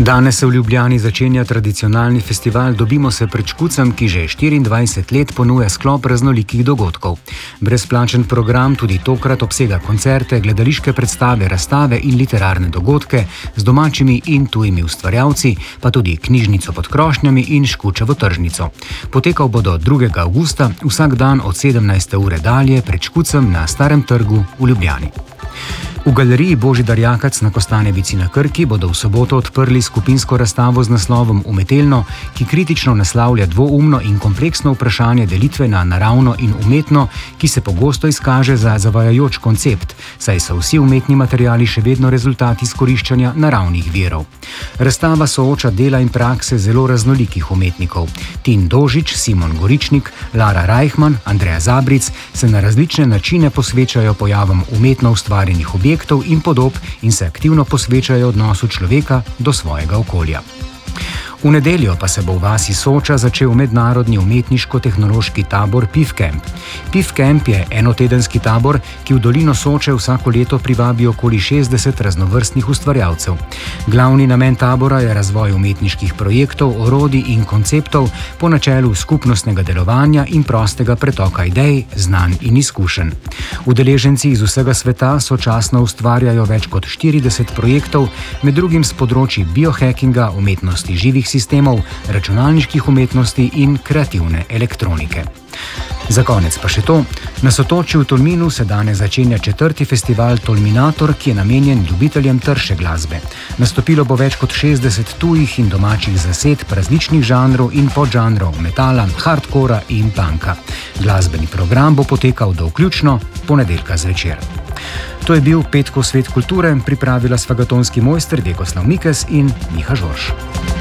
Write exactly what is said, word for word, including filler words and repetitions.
Danes se v Ljubljani začenja tradicionalni festival Dobimo se pred Škucem, ki že štiriindvajset let ponuja sklop raznolikih dogodkov. Brezplačen program tudi tokrat obsega koncerte, gledališke predstave, razstave in literarne dogodke z domačimi in tujimi ustvarjalci, pa tudi knjižnico pod krošnjami in Škučevo tržnico. Potekal bo do drugega avgusta, vsak dan od sedemnajste ure dalje pred Škucem na Starem trgu v Ljubljani. V galeriji Božidar Jakac na Kostanjevici na Krki bodo v soboto odprli skupinsko razstavo z naslovom Umetelno, ki kritično naslavlja dvoumno in kompleksno vprašanje delitve na naravno in umetno, ki se pogosto izkaže za zavajajoč koncept, saj so vsi umetni materiali še vedno rezultat izkoriščanja naravnih virov. Razstava sooča dela in prakse zelo raznolikih umetnikov. Tin Dožič, Simon Goričnik, Lara Rajhman, Andreja Zabric se na različne načine posvečajo pojavom umetno ustvarjenih objektov in podob in se aktivno posvečajo odnosu človeka do svojega okolja. V nedeljo pa se bo v vasi Soča začel mednarodni umetniško-tehnološki tabor PIFCamp. PIFCamp je enotedenski tabor, ki v dolino Soče vsako leto privabi okoli šestdeset raznovrstnih ustvarjalcev. Glavni namen tabora je razvoj umetniških projektov, orodij in konceptov po načelu skupnostnega delovanja in prostega pretoka idej, znanj in izkušenj. Udeleženci iz vsega sveta sočasno ustvarjajo več kot štirideset projektov, med drugim s področji biohackinga, umetnosti živih sistemov, računalniških umetnosti in kreativne elektronike. Za konec pa še to. Na Sotočju v Tolminu se danes začenja četrti festival Tolminator, ki je namenjen ljubiteljem trše glasbe. Nastopilo bo več kot šestdeset tujih in domačih zasedb različnih žanrov in podžanrov metala, hardkora in punka. Glasbeni program bo potekal do vključno ponedeljka zvečer. To je bil petkov Svet kulture, pripravila sva ga tonski mojster Vjekoslav Mikes in Miha Žorž.